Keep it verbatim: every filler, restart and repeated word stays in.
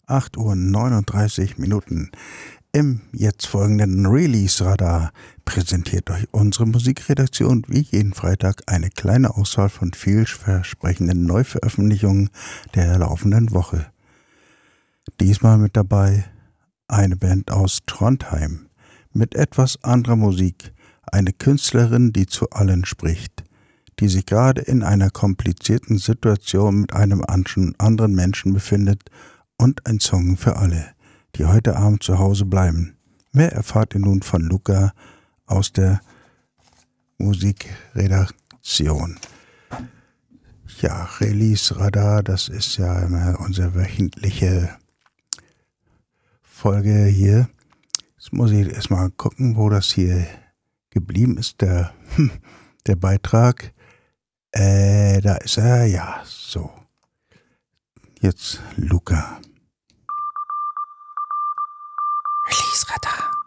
acht Uhr neununddreißig Minuten. Im jetzt folgenden Release-Radar präsentiert euch unsere Musikredaktion wie jeden Freitag eine kleine Auswahl von vielversprechenden Neuveröffentlichungen der laufenden Woche. Diesmal mit dabei eine Band aus Trondheim mit etwas anderer Musik, eine Künstlerin, die zu allen spricht, die sich gerade in einer komplizierten Situation mit einem anderen Menschen befindet und ein Song für alle, die heute Abend zu Hause bleiben. Mehr erfahrt ihr nun von Luca aus der Musikredaktion. Ja, Release Radar, das ist ja immer unsere wöchentliche Folge hier. Jetzt muss ich erstmal gucken, wo das hier geblieben ist, der, der Beitrag. Äh, da ist er, ja, so. Jetzt Luca. Release Radar.